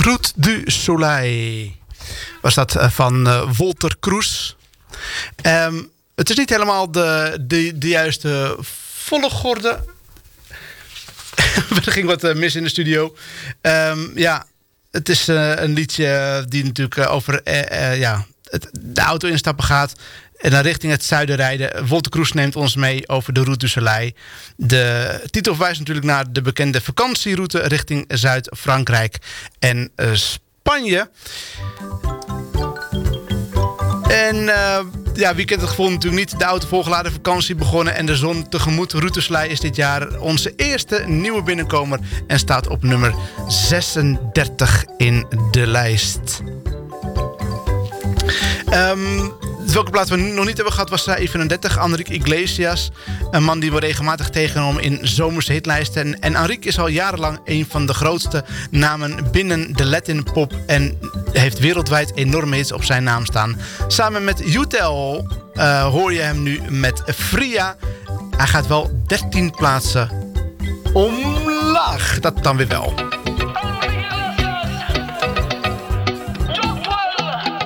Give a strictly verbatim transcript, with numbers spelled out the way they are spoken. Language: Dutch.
Route du Soleil was dat van uh, Wolter Kroes. Um, het is niet helemaal de, de, de juiste volgorde. Er ging wat uh, mis in de studio. Um, ja, het is uh, een liedje die natuurlijk uh, over uh, uh, ja, het, de auto instappen gaat en dan richting het zuiden rijden. Wolter Kroes neemt ons mee over de Route du Soleil. De titel verwijst natuurlijk naar de bekende vakantieroute richting Zuid-Frankrijk en uh, Spanje. En uh, ja, wie kent het gevoel natuurlijk niet. De auto volgeladen, vakantie begonnen en de zon tegemoet. Route du Soleil is dit jaar onze eerste nieuwe binnenkomer en staat op nummer zesendertig in de lijst. Um, welke plaats we nog niet hebben gehad was eenendertig, Enrique Iglesias. Een man die we regelmatig tegenkomen in zomerse hitlijsten. En, en Enrique is al jarenlang een van de grootste namen binnen de Latin pop en heeft wereldwijd enorme hits op zijn naam staan. Samen met Yutel uh, hoor je hem nu met Fria. Hij gaat wel dertien plaatsen omlaag. Dat dan weer wel.